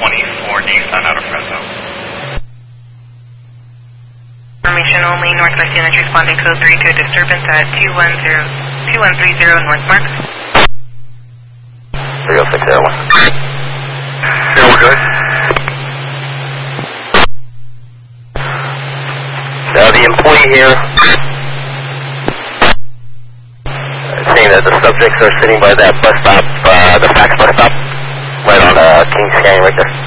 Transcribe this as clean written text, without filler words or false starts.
24 Nissan out of Fresno. Information only, Northwest units responding code 3 to a disturbance at 2130 North Mark. 30601. Yeah, we're good. The employee here saying that the subjects are sitting by that bus stop, the fax bus stop, right on Kings Canyon right there.